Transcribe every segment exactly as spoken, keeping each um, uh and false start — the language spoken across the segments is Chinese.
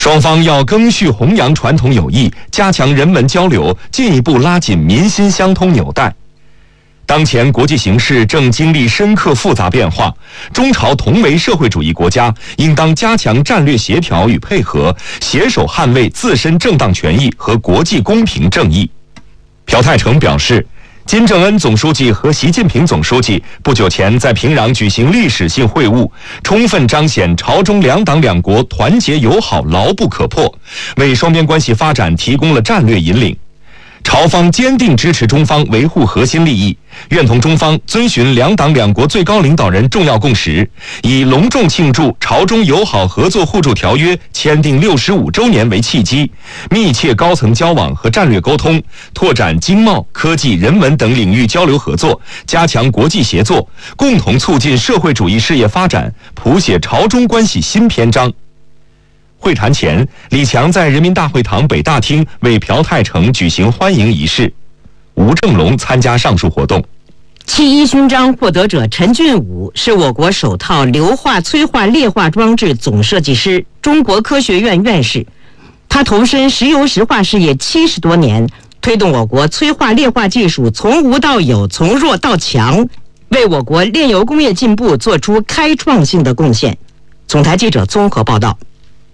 双方要更续弘扬传统友谊，加强人文交流，进一步拉紧民心相通纽带。当前国际形势正经历深刻复杂变化，中朝同为社会主义国家，应当加强战略协调与配合，携手捍卫自身正当权益和国际公平正义。朴泰成表示，金正恩总书记和习近平总书记不久前在平壤举行历史性会晤，充分彰显朝中两党两国团结友好牢不可破，为双边关系发展提供了战略引领。朝方坚定支持中方维护核心利益，愿同中方遵循两党两国最高领导人重要共识，以隆重庆祝朝中友好合作互助条约签订六十五周年为契机，密切高层交往和战略沟通，拓展经贸、科技、人文等领域交流合作，加强国际协作，共同促进社会主义事业发展，谱写朝中关系新篇章。会谈前，李强在人民大会堂北大厅为朴泰成举行欢迎仪式。吴正龙参加上述活动。 七一勋章获得者陈俊武是我国首套硫化催化裂化装置总设计师，中国科学院院士。他投身石油石化事业七十多年，推动我国催化裂化技术从无到有，从弱到强，为我国炼油工业进步做出开创性的贡献。总台记者综合报道。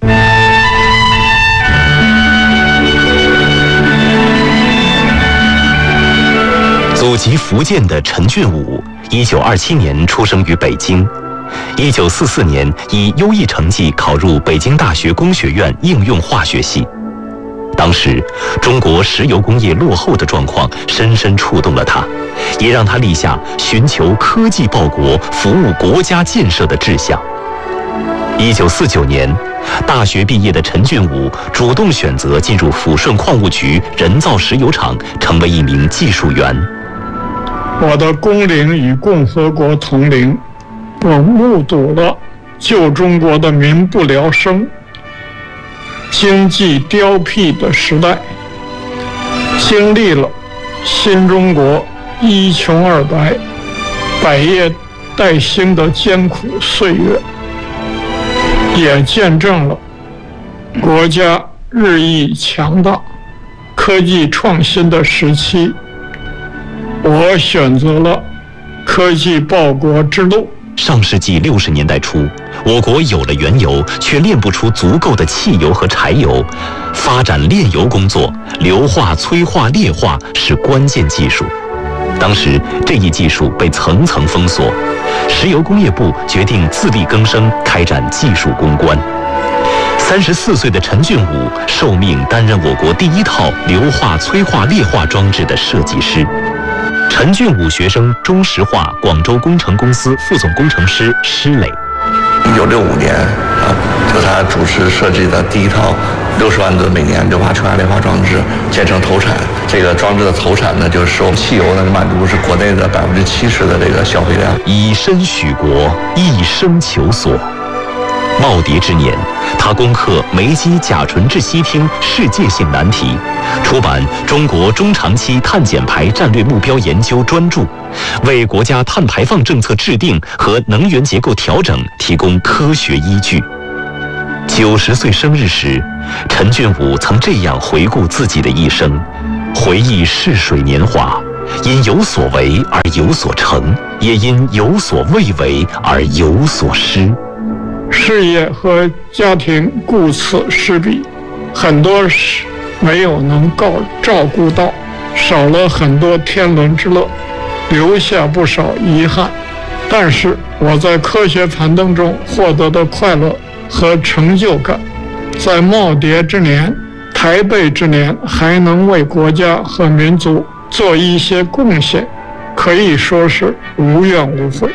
祖籍福建的陈俊武，一九二七年出生于北京，一九四四年以优异成绩考入北京大学工学院应用化学系。当时，中国石油工业落后的状况深深触动了他，也让他立下寻求科技报国、服务国家建设的志向。一九四九年，大学毕业的陈俊武主动选择进入抚顺矿务局人造石油厂，成为一名技术员。 我的工龄与共和国同龄，我目睹了旧中国的民不聊生、经济凋敝的时代，经历了新中国一穷二白、百业待兴的艰苦岁月，也见证了国家日益强大、科技创新的时期。我选择了科技报国之路。 上世纪六十年代初，我国有了原油，却炼不出足够的汽油和柴油。发展炼油工作，硫化催化裂化是关键技术。当时这一技术被层层封锁，石油工业部决定自力更生，开展技术攻关。三十四岁的陈俊武受命担任我国第一套硫化催化裂化装置的设计师。陈俊武学生中石化广州工程公司副总工程师施磊。 一九六五年啊，就他主持设计的第一套六十万吨每年硫化催化裂化装置建成投产。这个装置的投产呢，就是我们汽油呢满足是国内的百分之七十的这个消费量。 以身许国，一生求索。耄耋之年，他攻克煤基甲醇质烯烃世界性难题，出版《中国中长期碳减排战略目标研究》专著，为国家碳排放政策制定和能源结构调整提供科学依据。九十岁生日时，陈俊武曾这样回顾自己的一生，回忆逝水年华，因有所为而有所成，也因有所未为而有所失。 事业和家庭顾此失彼，很多事没有能够照顾到，少了很多天伦之乐，留下不少遗憾。但是我在科学攀登中获得的快乐和成就感，在耄耋之年、台背之年还能为国家和民族做一些贡献，可以说是无怨无悔。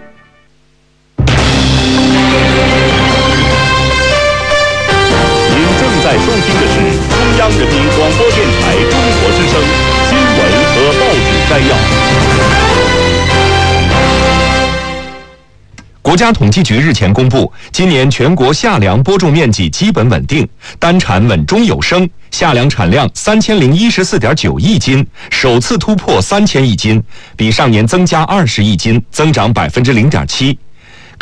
在收听的是中央人民广播电台中国之声新闻和报纸摘要。 国家统计局日前公布，今年全国夏粮播种面积基本稳定，单产稳中有升，夏粮产量三千零一十四点九亿斤，首次突破三千亿斤，比上年增加二十亿斤，增长百分之零点七。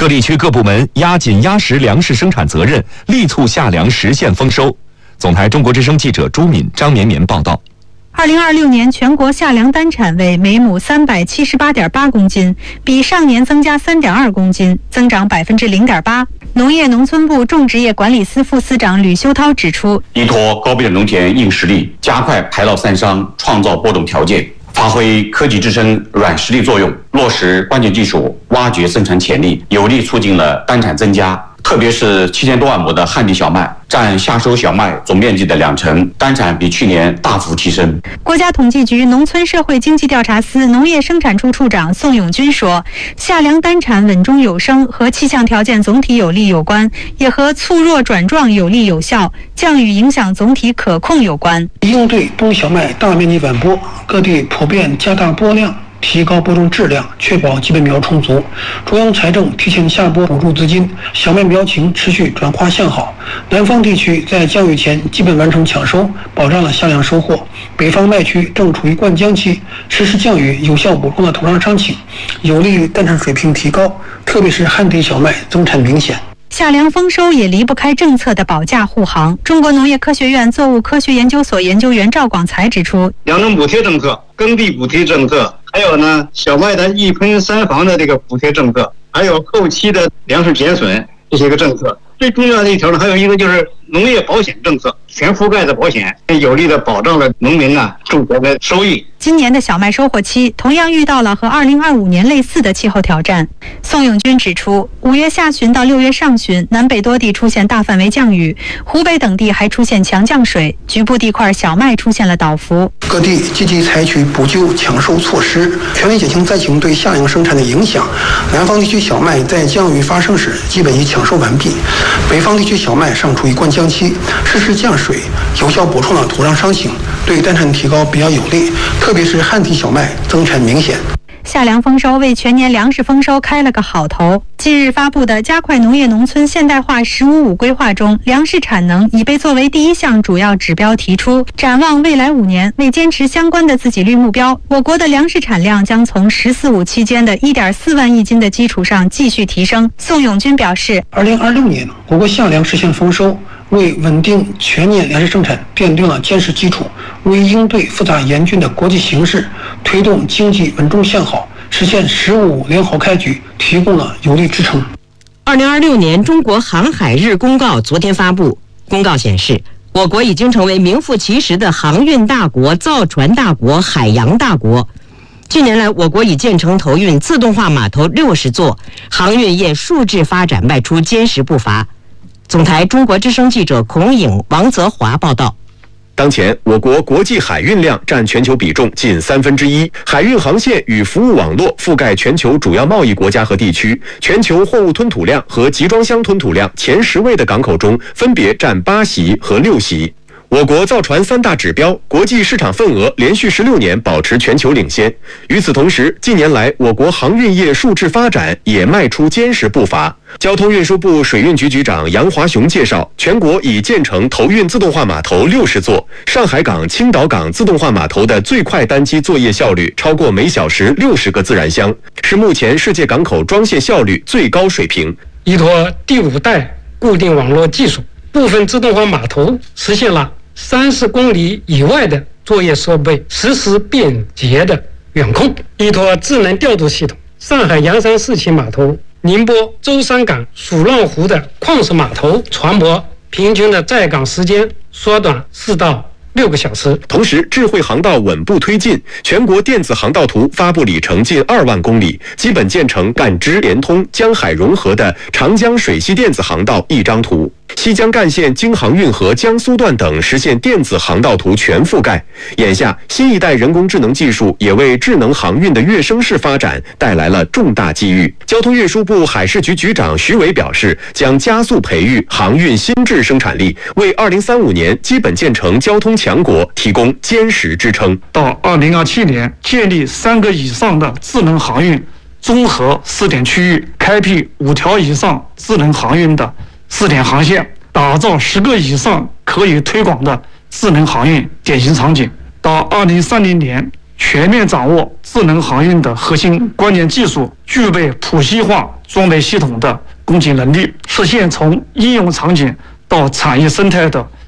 各地区各部门压紧压实粮食生产责任，力促夏粮实现丰收。总台中国之声记者朱敏、张绵绵报道。 二零二六年全国夏粮单产为每亩三百七十八点八公斤，比上年增加三点二公斤，增长百分之零点八。农业农村部种植业管理司副司长吕修涛指出， 依托高标准农田硬实力，加快排涝散伤，创造播种条件，发挥科技支撑软实力作用，落实关键技术，挖掘生产潜力，有力促进了单产增加。特别是七千多万亩的旱地小麦，占夏收小麦总面积的两成，单产比去年大幅提升。 国家统计局农村社会经济调查司农业生产处处长宋永军说，夏粮单产稳中有升和气象条件总体有利有关，也和促弱转壮有力有效，降雨影响总体可控有关。 应对冬小麦大面积晚播，各地普遍加大播量，提高播种质量，确保基本苗充足。中央财政提前下拨补助资金，小麦苗情持续转化向好。南方地区在降雨前基本完成抢收，保障了夏粮收获。北方麦区正处于灌浆期，实时降雨有效补充了土壤伤情，有利于单产水平提高，特别是旱地小麦增产明显。 夏粮丰收也离不开政策的保驾护航。中国农业科学院作物科学研究所研究员赵广才指出， 粮农补贴政策、耕地补贴政策，还有呢小麦的一喷三防的这个补贴政策，还有后期的粮食减损这些个政策。最重要的一条呢，还有一个就是农业保险政策，全覆盖的保险，有力的保障了农民啊种田的收益。 今年的小麦收获期同样遇到了和二零二五年类似的气候挑战。宋永军指出，五月下旬到六月上旬，南北多地出现大范围降雨，湖北等地还出现强降水，局部地块小麦出现了倒伏。 各地积极采取补救抢收措施，全面减轻灾情对夏粮生产的影响。南方地区小麦在降雨发生时基本已抢收完毕，北方地区小麦尚处于灌浆期，适时降水，有效补充了土壤伤情，对单产提高比较有利，特别是旱地小麦增产明显。 夏粮丰收为全年粮食丰收开了个好头。近日发布的加快农业农村现代化“十五五”规划中，粮食产能已被作为第一项主要指标提出。展望未来五年，为坚持相关的自给率目标，我国的粮食产量将从“十四五”期间的 一点四万亿斤的基础上继续提升。宋永军表示， 二零二六年我国夏粮实现丰收，为稳定全年粮食生产奠定了坚实基础，为应对复杂严峻的国际形势，推动经济稳中向好，实现“十五”良好开局提供了有力支撑。 二零二六年中国航海日公告昨天发布，公告显示，我国已经成为名副其实的航运大国、造船大国、海洋大国。近年来，我国已建成投运自动化码头六十座，航运业数字发展迈出坚实步伐。总台中国之声记者孔颖、王泽华报道。 当前，我国国际海运量占全球比重近三分之一，海运航线与服务网络覆盖全球主要贸易国家和地区，全球货物吞吐量和集装箱吞吐量前十位的港口中，分别占八席和六席。我国造船三大指标，国际市场份额连续十六年保持全球领先。与此同时，近年来我国航运业数字发展也迈出坚实步伐。交通运输部水运局局长杨华雄介绍，全国已建成投运自动化码头六十座，上海港、青岛港自动化码头的最快单机作业效率超过每小时六十个自然箱，是目前世界港口装卸效率最高水平。 依托第五代固定网络技术，部分自动化码头实现了三十公里以外的作业设备实时便捷的远控。依托智能调度系统，上海洋山四期码头、宁波舟山港蜀浪湖的矿石码头船舶平均的在港时间缩短四到六个小时。 同时，智慧航道稳步推进，全国电子航道图发布里程近二万公里，基本建成干支连通、江海融合的长江水系电子航道一张图。西江干线京杭运河江苏段等实现电子航道图全覆盖。眼下，新一代人工智能技术也为智能航运的跃升式发展带来了重大机遇。交通运输部海事局局长徐伟表示，将加速培育航运新质生产力，为二零三五年基本建成交通强国提供坚实支撑。 到二零二七年，建立三个以上的智能航运综合试点区域，开辟五条以上智能航运的试点航线，打造十个以上可以推广的智能航运典型场景。到二零三零年， 全面掌握智能航运的核心关键技术，具备普系化装备系统的供给能力，实现从应用场景到产业生态的